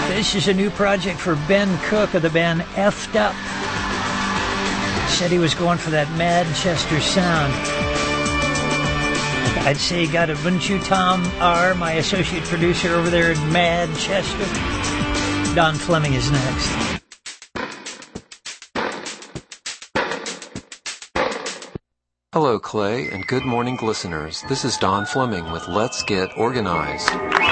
This is a new project for Ben Cook of the band Effed Up. Said he was going for that Manchester sound. I'd say he got it, wouldn't you, Tom R., my associate producer over there in Manchester? Don Fleming is next. Hello, Clay, and good morning, listeners. This is Don Fleming with Let's Get Organized.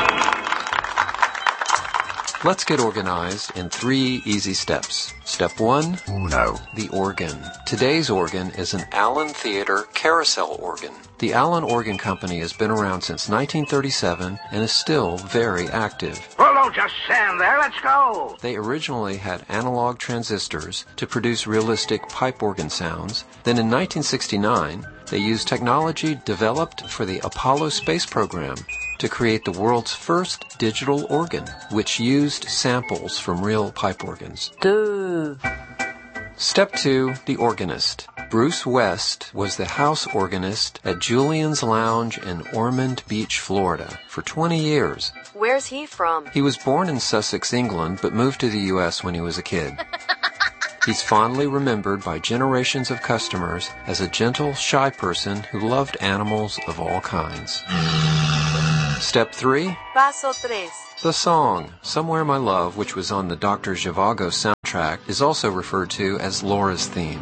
Let's get organized in 3 easy steps. Step 1, Uno. the organ. Today's organ is an Allen Theater carousel organ. The Allen Organ Company has been around since 1937 and is still very active. Well, don't just stand there. Let's go. They originally had analog transistors to produce realistic pipe organ sounds. Then in 1969, they used technology developed for the Apollo space program to create the world's first digital organ, which used samples from real pipe organs. Duh. Step 2, the organist. Bruce West was the house organist at Julian's Lounge in Ormond Beach, Florida, for 20 years. Where's he from? He was born in Sussex, England, but moved to the U.S. when he was a kid. He's fondly remembered by generations of customers as a gentle, shy person who loved animals of all kinds. Step 3, Paso tres. the song. Somewhere My Love, which was on the Dr. Zhivago soundtrack, is also referred to as Laura's theme.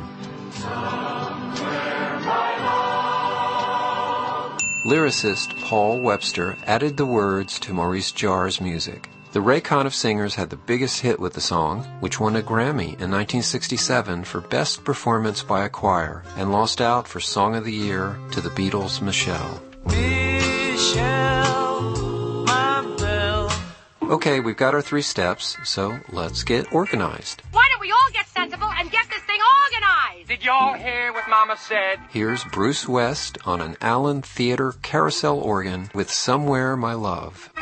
Lyricist Paul Webster added the words to Maurice Jarre's music. The Raycon of Singers had the biggest hit with the song, which won a Grammy in 1967 for Best Performance by a Choir, and lost out for Song of the Year to the Beatles' Michelle. Michelle, my belle. Okay, we've got our 3 steps, so let's get organized. Why don't we all get sensible and get this thing organized? Did y'all hear what Mama said? Here's Bruce West on an Allen Theater carousel organ with Somewhere My Love.